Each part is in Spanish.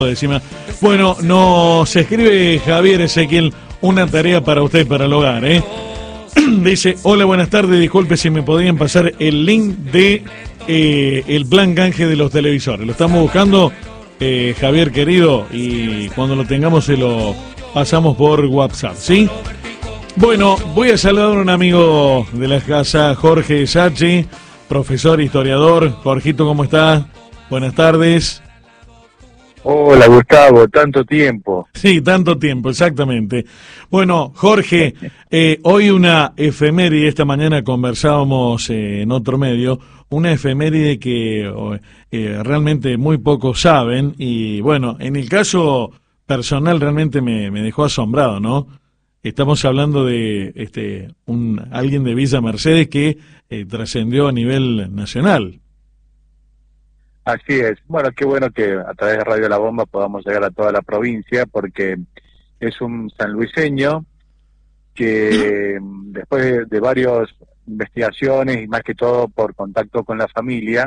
Decime. Bueno, nos escribe Javier Ezequiel una tarea para usted, para el hogar, ¿eh? Dice, hola, buenas tardes, disculpe si me podrían pasar el link de el plan canje de los televisores. Lo estamos buscando, Javier querido, y cuando lo tengamos se lo pasamos por WhatsApp, ¿sí? Bueno, voy a saludar a un amigo de la casa, Jorge Sachi, profesor, historiador. Jorgito, ¿cómo está? Buenas tardes. Hola Gustavo, tanto tiempo. Sí, tanto tiempo, exactamente. Bueno, Jorge, hoy una efeméride, esta mañana conversábamos en otro medio, una efeméride que realmente muy pocos saben y bueno, en el caso personal realmente me dejó asombrado, ¿no? Estamos hablando de alguien de Villa Mercedes que trascendió a nivel nacional. Así es. Bueno, qué bueno que a través de Radio La Bomba podamos llegar a toda la provincia, porque es un sanluiseño que después de varias investigaciones y más que todo por contacto con la familia,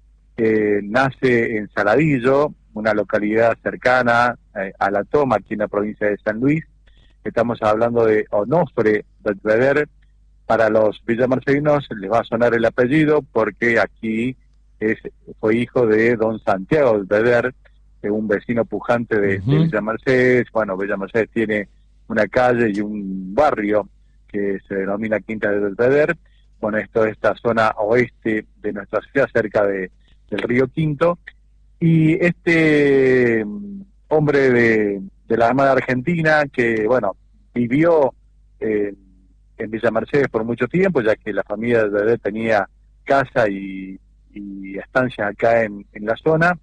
nace en Saladillo, una localidad cercana a La Toma, aquí en la provincia de San Luis. Estamos hablando de Onofre Belvedere. Para los villamercedinos les va a sonar el apellido porque aquí fue hijo de don Santiago Belvedere, un vecino pujante de Villa Mercedes. Bueno, Villa Mercedes tiene una calle y un barrio que se denomina Quinta de Belvedere. Bueno, esto es esta zona oeste de nuestra ciudad, cerca del río Quinto. Y este hombre de la Armada Argentina, que, bueno, vivió en Villa Mercedes por mucho tiempo, ya que la familia de Belvedere tenía casa y estancias acá en la zona.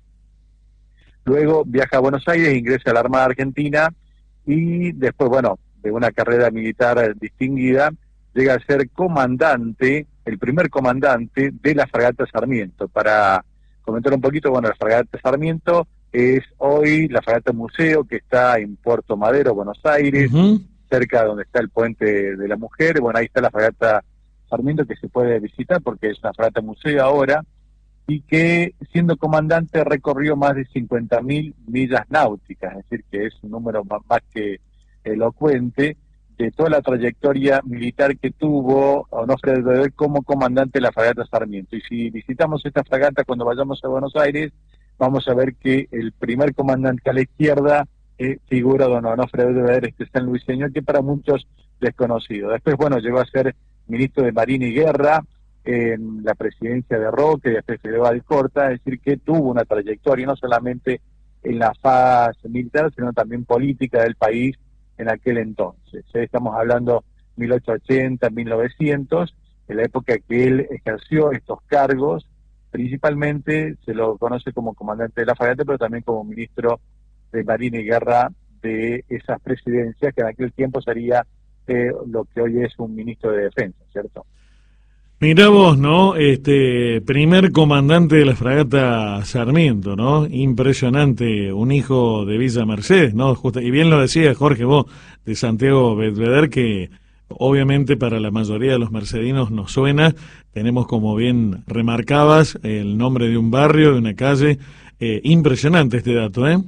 Luego viaja a Buenos Aires, ingresa a la Armada Argentina y después, bueno, de una carrera militar distinguida, llega a ser comandante, el primer comandante de la fragata Sarmiento. Para comentar un poquito, bueno, la fragata Sarmiento es hoy la fragata museo que está en Puerto Madero, Buenos Aires, cerca de donde está el Puente de la Mujer. Bueno, ahí está la fragata Sarmiento, que se puede visitar porque es una fragata museo ahora, y que siendo comandante recorrió más de 50.000 millas náuticas, es decir, que es un número más que elocuente de toda la trayectoria militar que tuvo Onofre Belvedere como comandante de la fragata Sarmiento. Y si visitamos esta fragata cuando vayamos a Buenos Aires, vamos a ver que el primer comandante a la izquierda figura don Onofre Belvedere, este sanluiseño, que para muchos desconocido. Después, bueno, llegó a ser ministro de Marina y Guerra en la presidencia de Roque, y después de Alcorta, es decir, que tuvo una trayectoria no solamente en la fase militar, sino también política del país en aquel entonces. Estamos hablando 1880, 1900, en la época que él ejerció estos cargos. Principalmente se lo conoce como comandante de la fragata, pero también como ministro de Marina y Guerra de esas presidencias, que en aquel tiempo sería lo que hoy es un ministro de Defensa, ¿cierto? Mirá vos, ¿no? Primer comandante de la fragata Sarmiento, ¿no? Impresionante, un hijo de Villa Mercedes, ¿no? Y bien lo decía Jorge, vos, de Santiago Belvedere, que obviamente para la mayoría de los mercedinos nos suena. Tenemos, como bien remarcabas, el nombre de un barrio, de una calle. Impresionante este dato, ¿eh?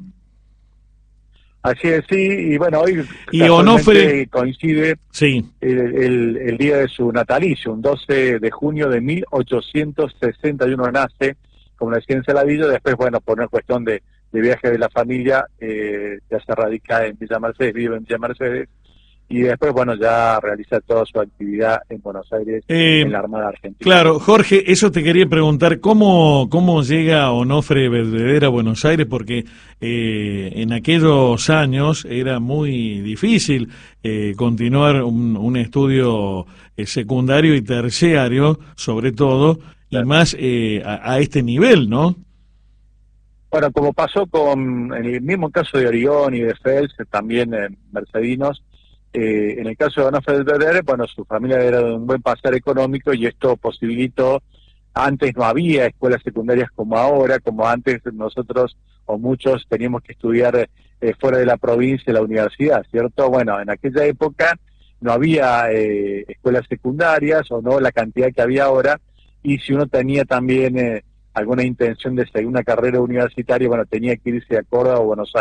Así es, sí, y bueno, hoy y Onofre coincide el día de su natalicio, un 12 de junio de 1861 nace, como decía en Saladillo. Después, bueno, por una cuestión de viaje de la familia, ya se radica en Villa Mercedes, vive en Villa Mercedes, y después, bueno, ya realiza toda su actividad en Buenos Aires, en la Armada Argentina. Claro, Jorge, eso te quería preguntar, ¿cómo llega Onofre Belvedere a Buenos Aires? Porque en aquellos años era muy difícil continuar un estudio secundario y terciario, sobre todo, claro, y más a este nivel, ¿no? Bueno, como pasó con el mismo caso de Orión y de Fels, también mercedinos, en el caso de Onofre Belvedere, bueno, su familia era de un buen pasar económico y esto posibilitó. Antes no había escuelas secundarias como ahora, como antes nosotros o muchos teníamos que estudiar fuera de la provincia, la universidad, ¿cierto? Bueno, en aquella época no había escuelas secundarias o no la cantidad que había ahora, y si uno tenía también alguna intención de seguir una carrera universitaria, bueno, tenía que irse a Córdoba o Buenos Aires.